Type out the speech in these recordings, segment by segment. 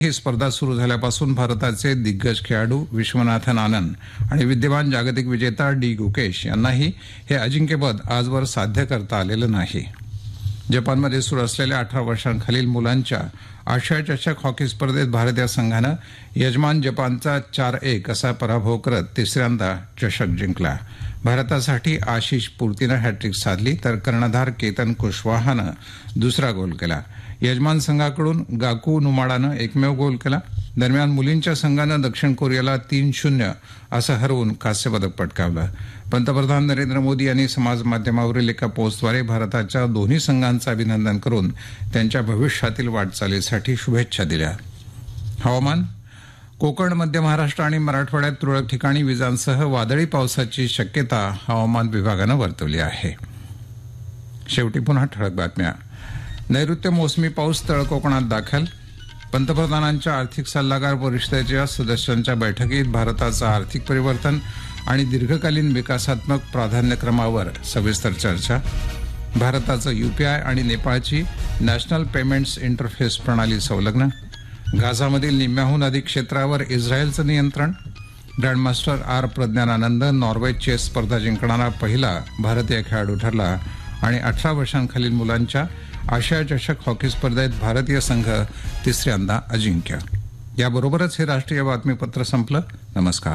ही स्पर्धा सुरू झाल्यापासून भारताचे दिग्गज खेळाडू विश्वनाथन आनंद आणि विद्यमान जागतिक विजेता डी गुकेश यांनाही हे अजिंक्यपद आजवर साध्य करता आलेलं नाही. जपानमध्ये सुरू असलेल्या 18 वर्षांखालील मुलांच्या आशिया चषक हॉकी स्पर्धेत भारतीय संघानं यजमान जपानचा 4-1 असा पराभव करत तिसऱ्यांदा चषक जिंकला. भारतासाठी आशिष पूर्तीनं हॅट्रिक साधली तर कर्णधार केतन कुशवाहानं दुसरा गोल केला. यजमान संघाकडून गाकू नुमाडानं एकमेव गोल केला. दरम्यान मुलींच्या संघानं दक्षिण कोरियाला 3-0 असं हरवून कांस्यपदक पटकावलं. पंतप्रधान नरेंद्र मोदी यांनी समाज माध्यमावरील एका पोस्टद्वारे भारताच्या दोन्ही संघांचं अभिनंदन करून त्यांच्या भविष्यातील वाटचालीसाठी शुभेच्छा दिल्या. हवामान. कोकण, मध्य महाराष्ट्र आणि मराठवाड्यात तुरळक ठिकाणी विजांसह वादळी पावसाची शक्यता हवामान विभागानं वर्तवली आहे. शेवटी पुन्हा ठळक बातम्या. नैऋत्य मोसमी पाऊस तळ कोकणात दाखल. पंतप्रधानांच्या आर्थिक सल्लागार परिषदेच्या सदस्यांच्या बैठकीत भारताचं आर्थिक परिवर्तन आणि दीर्घकालीन विकासात्मक प्राधान्यक्रमावर सविस्तर चर्चा. भारताचं यूपीआय आणि नेपाळची नॅशनल पेमेंट्स इंटरफेस प्रणाली संलग्न. गाझामधील निम्म्याहून अधिक क्षेत्रावर इस्रायलचं नियंत्रण. Grandmaster R Praggnanandhaa Norway chess स्पर्धा जिंकणारा पहिला भारतीय खेळाडू ठरला. आणि 18 वर्षांखालील मुलांच्या आशिया चषक हॉकी स्पर्धेत भारतीय संघ तिसऱ्यांदा अजिंक्य. याबरोबरच हे राष्ट्रीय बातमीपत्र संपलं. नमस्कार.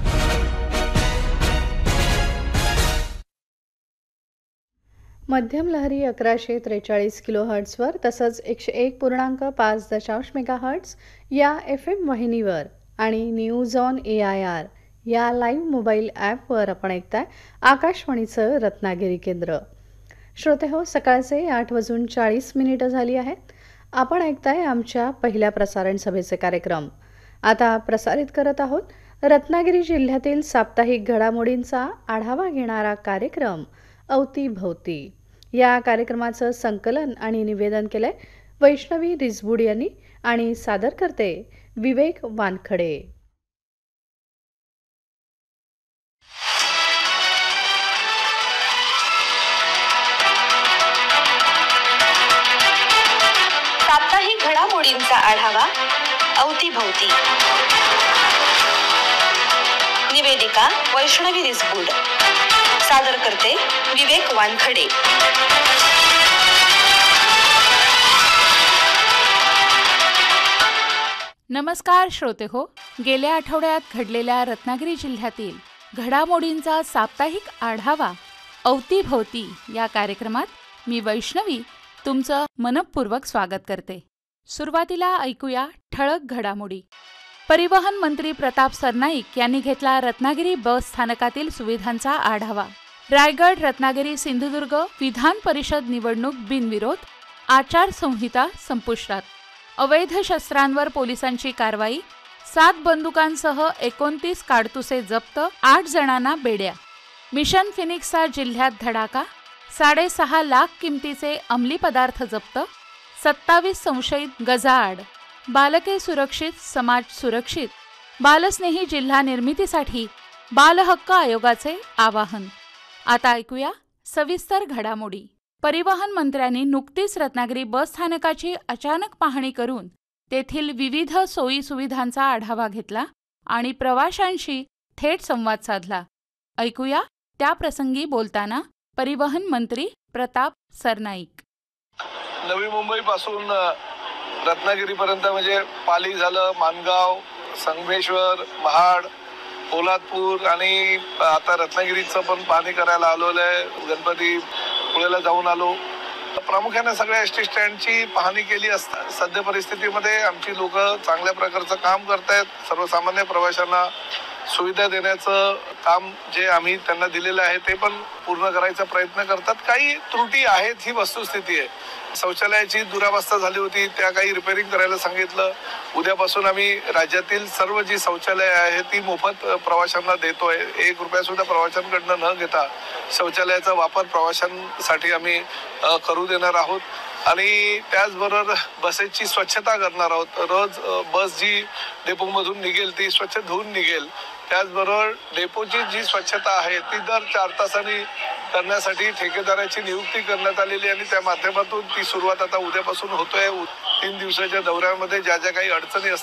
मध्यम लहरी 1143 किलोहर्ट्झवर तसंच 101.5 मेगाहर्ट्झ या FM वाहिनीवर आणि न्यूज ऑन AIR या लाईव्ह मोबाईल ॲपवर आपण ऐकताय आकाशवाणीचं रत्नागिरी केंद्र. श्रोते हो, सकाळचे 8:40 झाली आहेत. आपण ऐकताय आमच्या पहिल्या प्रसारण सभेचे कार्यक्रम. आता प्रसारित करत आहोत रत्नागिरी जिल्ह्यातील साप्ताहिक घडामोडींचा आढावा घेणारा कार्यक्रम अवतीभवती. या कार्यक्रमाचं संकलन आणि निवेदन केलंय वैष्णवी रिजबूड यांनी आणि सादर करते विवेक वानखडे. साप्ताहिक घडामोडींचा आढावा अवतीभवती. निवेदिका वैष्णवी रिजबूड, सादर करते विवेक वानखडे. नमस्कार श्रोते हो. गेल्या आठवड्यात घडलेल्या रत्नागिरी जिल्ह्यातील घडामोडींचा साप्ताहिक आढावा अवतीभवती या कार्यक्रमात मी वैष्णवी तुमचं मनःपूर्वक स्वागत करते. सुरुवातीला ऐकूया ठळक घडामोडी. परिवहन मंत्री प्रताप सरनाईक यांनी घेतला रत्नागिरी बस स्थानकातील सुविधांचा आढावा. रायगड, रत्नागिरी, सिंधुदुर्ग विधान परिषद निवडणूक बिनविरोध. आचारसंहिता संपुष्टात. अवैध शस्त्रांवर पोलिसांची कारवाई. 7 बंदुकांसह 29 काडतुसे जप्त. 8 जणांना बेड्या. मिशन फिनिक्सचा जिल्ह्यात धडाका. 6.5 लाख किमतीचे अंमली पदार्थ जप्त. 27 संशयित गजाआड. बालके सुरक्षित, समाज सुरक्षित. बालस्नेही जिल्हा निर्मितीसाठी बालहक्क आयोगाचे आवाहन. आता ऐकूया सविस्तर घडामोडी. परिवहन मंत्र्यांनी नुकतीच रत्नागिरी बस स्थानकाची अचानक पाहणी करून तेथील विविध सोयी सुविधांचा आढावा घेतला आणि प्रवाशांशी थेट संवाद साधला. ऐकूया त्याप्रसंगी बोलताना परिवहन मंत्री प्रताप सरनाईक. नवी मुंबई पासून रत्नागिरीपर्यंत म्हणजे पाली झालं, मानगाव, संगमेश्वर, महाड, पोलादपूर आणि आता रत्नागिरीचं पण पाहणी करायला आलेलं आहे. गणपती पुळेला जाऊन आलो. प्रामुख्याने सगळ्या एस टी स्टँडची पाहणी केली असता सध्या परिस्थितीमध्ये आमची लोक चांगल्या प्रकारचं काम करतायत. सर्वसामान्य प्रवाशांना सुविधा देण्याचं काम जे आम्ही त्यांना दिलेलं आहे ते पण पूर्ण करायचा प्रयत्न करतात. काही त्रुटी आहेत ही वस्तुस्थिती आहे. शौचालयाची दुरावस्था झाली होती, त्या काही रिपेअरिंग करायला सांगितलं. उद्यापासून आम्ही राज्यातील सर्व जी शौचालय आहे ती मोफत प्रवाशांना देतोय. 1 रुपया सुद्धा प्रवाशांकडनं न घेता शौचालयाचा वापर प्रवाशांसाठी आम्ही करू देणार आहोत. आणि त्याचबरोबर बसेसची स्वच्छता करणार आहोत. रोज बस जी डेपोमधून निघेल ती स्वच्छ धुवून निघेल. त्याचबरोबर डेपोची जी स्वच्छता आहे ती दर 4 तासांनी करण्यासाठी ठेकेदाराची नियुक्ती करण्यात आलेली आणि त्या माध्यमातून ती सुरुवात आता उद्यापासून होतोय. 3 दिवसाच्या दौऱ्यामध्ये ज्या ज्या काही अडचणी